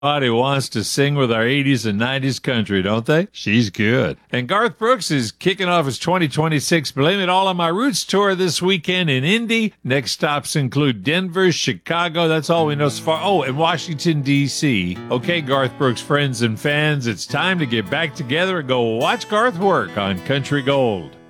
Everybody wants to sing with our 80s and 90s country, don't they? She's good. And Garth Brooks is kicking off his 2026 Blame It All on My Roots tour this weekend in Indy. Next stops include Denver, Chicago, that's all we know so far. Oh, and Washington, D.C. Okay, Garth Brooks friends and fans, it's time to get back together and go watch Garth work on Country Gold.